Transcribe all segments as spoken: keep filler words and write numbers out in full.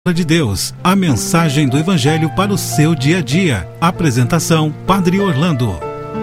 de Deus, a mensagem do Evangelho para o seu dia a dia. Apresentação, Padre Orlando.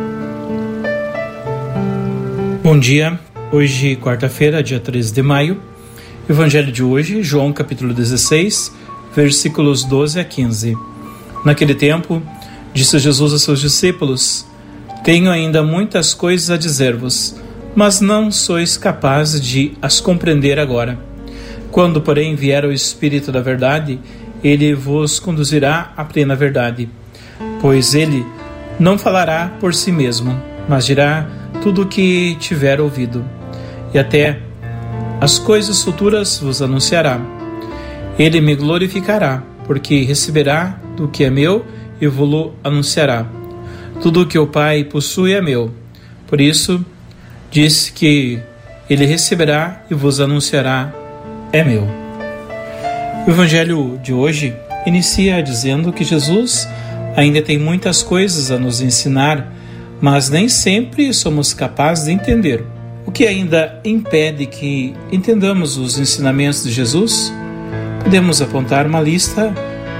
Bom dia, hoje quarta-feira, dia treze de maio. Evangelho de hoje, João capítulo dezesseis, versículos doze a quinze. Naquele tempo, disse Jesus a seus discípulos: Tenho ainda muitas coisas a dizer-vos, mas não sois capazes de as compreender agora. Quando, porém, vier o Espírito da Verdade, ele vos conduzirá à plena verdade. Pois ele não falará por si mesmo, mas dirá tudo o que tiver ouvido. E até as coisas futuras vos anunciará. Ele me glorificará, porque receberá do que é meu e vos anunciará. Tudo o que o Pai possui é meu. Por isso, disse que ele receberá e vos anunciará é meu. O Evangelho de hoje inicia dizendo que Jesus ainda tem muitas coisas a nos ensinar, mas nem sempre somos capazes de entender. O que ainda impede que entendamos os ensinamentos de Jesus? Podemos apontar uma lista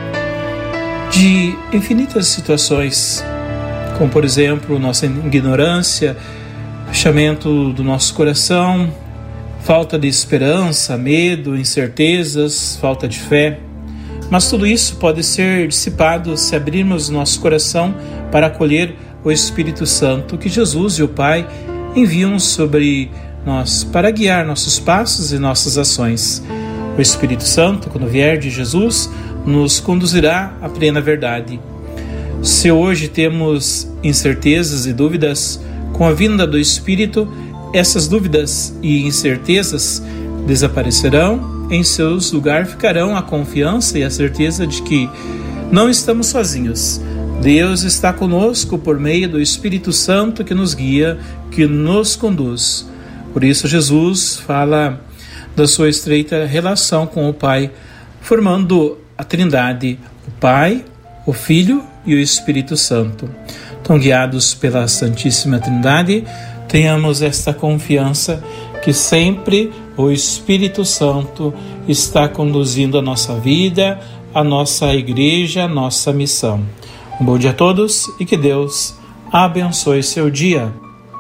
de infinitas situações, como por exemplo, nossa ignorância, fechamento do nosso coração, falta de esperança, medo, incertezas, falta de fé. Mas tudo isso pode ser dissipado se abrirmos nosso coração para acolher o Espírito Santo que Jesus e o Pai enviam sobre nós para guiar nossos passos e nossas ações. O Espírito Santo, quando vier de Jesus, nos conduzirá à plena verdade. Se hoje temos incertezas e dúvidas, com a vinda do Espírito, essas dúvidas e incertezas desaparecerão, em seus lugares ficarão a confiança e a certeza de que não estamos sozinhos. Deus está conosco por meio do Espírito Santo que nos guia, que nos conduz. Por isso Jesus fala da sua estreita relação com o Pai, formando a Trindade, o Pai, o Filho e o Espírito Santo. Então, guiados pela Santíssima Trindade, tenhamos esta confiança que sempre o Espírito Santo está conduzindo a nossa vida, a nossa igreja, a nossa missão. Um bom dia a todos e que Deus abençoe seu dia.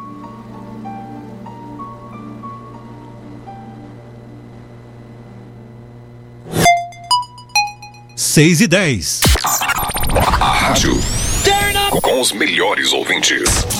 seis e dez. A rádio com os melhores ouvintes.